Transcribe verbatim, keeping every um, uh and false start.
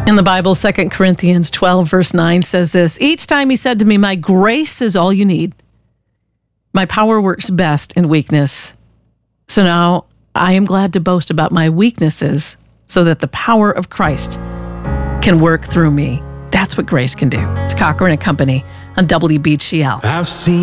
In the Bible, Second Corinthians twelve, verse nine says this, each time he said to me, my grace is all you need. My power works best in weakness. So now I am glad to boast about my weaknesses so that the power of Christ can work through me. That's what grace can do. It's Cochran and Company on W B G L. I've seen